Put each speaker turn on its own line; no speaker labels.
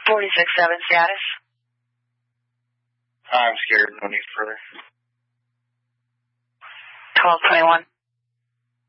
46-7 status.
I'm scared. No need further.
1221.